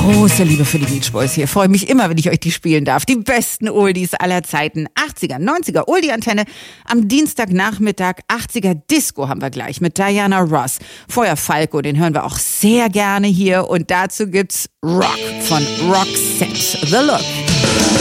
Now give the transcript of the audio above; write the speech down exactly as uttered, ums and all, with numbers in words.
Große Liebe für die Beach Boys hier. Freue mich immer, wenn ich euch die spielen darf. Die besten Oldies aller Zeiten. achtziger, neunziger Oldie-Antenne. Am Dienstagnachmittag achtziger Disco haben wir gleich mit Diana Ross. Vorher Falco, den hören wir auch sehr gerne hier. Und dazu gibt's Rock von Roxette. The Look.